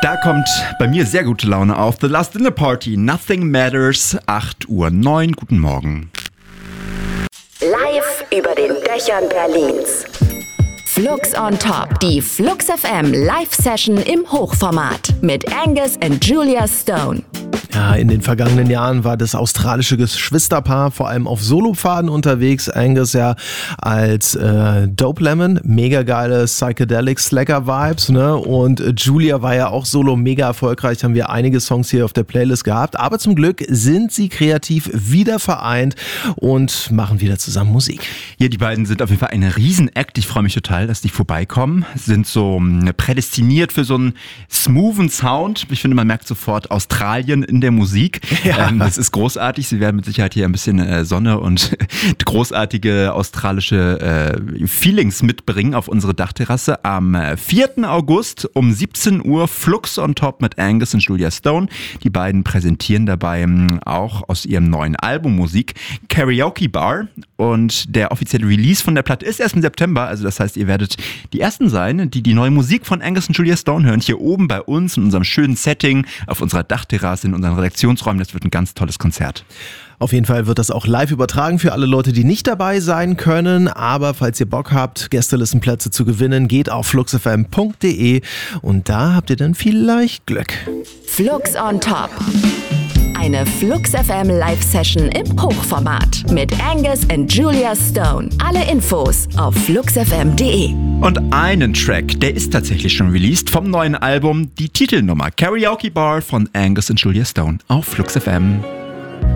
Da kommt bei mir sehr gute Laune auf. The Last Dinner Party, Nothing Matters, 8:09 Uhr. Guten Morgen. Live über den Dächern Berlins. Flux on Top, die Flux FM Live-Session im Hochformat mit Angus und Julia Stone. Ja, in den vergangenen Jahren war das australische Geschwisterpaar vor allem auf Solopfaden unterwegs. Angus ja als Dope Lemon, mega geile Psychedelic Slacker Vibes, ne? Und Julia war ja auch solo mega erfolgreich, haben wir einige Songs hier auf der Playlist gehabt. Aber zum Glück sind sie kreativ wieder vereint und machen wieder zusammen Musik. Ja, die beiden sind auf jeden Fall ein Riesen-Act. Ich freue mich total, dass die vorbeikommen. Sind so prädestiniert für so einen smoothen Sound. Ich finde, man merkt sofort Australien in der Musik. Ja. Das ist großartig. Sie werden mit Sicherheit hier ein bisschen Sonne und großartige australische Feelings mitbringen auf unsere Dachterrasse. Am 4. August um 17 Uhr Flux on Top mit Angus und Julia Stone. Die beiden präsentieren dabei auch aus ihrem neuen Album Musik Karaoke Bar. Und der offizielle Release von der Platte ist erst im September. Also das heißt, ihr werdet die Ersten sein, die die neue Musik von Angus und Julia Stone hören. Hier oben bei uns in unserem schönen Setting, auf unserer Dachterrasse, in unseren Redaktionsräumen. Das wird ein ganz tolles Konzert. Auf jeden Fall wird das auch live übertragen für alle Leute, die nicht dabei sein können. Aber falls ihr Bock habt, Gästelistenplätze zu gewinnen, geht auf fluxfm.de und da habt ihr dann vielleicht Glück. Flux on Top. Eine Flux FM Live-Session im Hochformat mit Angus und Julia Stone. Alle Infos auf fluxfm.de. Und einen Track, der ist tatsächlich schon released vom neuen Album, die Titelnummer Karaoke Bar von Angus und Julia Stone auf Flux FM.